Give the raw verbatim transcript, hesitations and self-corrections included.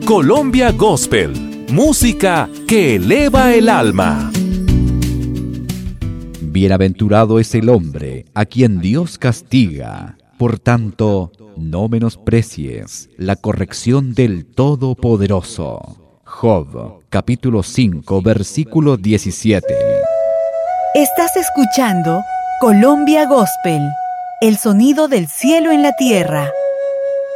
Colombia Gospel, música que eleva el alma. Bienaventurado es el hombre a quien Dios castiga. Por tanto, no menosprecies la corrección del Todopoderoso. Job, capítulo cinco, versículo diecisiete. Estás escuchando Colombia Gospel, el sonido del cielo en la tierra.